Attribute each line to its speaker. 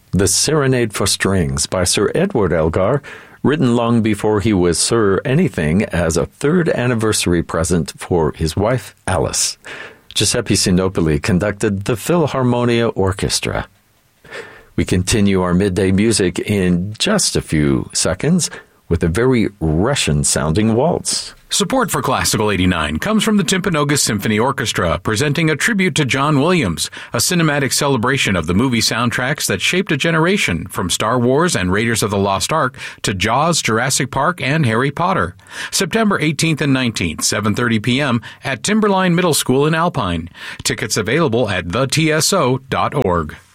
Speaker 1: The Serenade for Strings by Sir Edward Elgar, written long before he was Sir anything, as a third anniversary present for his wife, Alice. Giuseppe Sinopoli conducted the Philharmonia Orchestra. We continue our midday music in just a few seconds with a very Russian-sounding waltz.
Speaker 2: Support for Classical 89 comes from the Timpanogos Symphony Orchestra, presenting a tribute to John Williams, a cinematic celebration of the movie soundtracks that shaped a generation, from Star Wars and Raiders of the Lost Ark to Jaws, Jurassic Park, and Harry Potter. September 18th and 19th, 7:30 p.m. at Timberline Middle School in Alpine. Tickets available at thetso.org.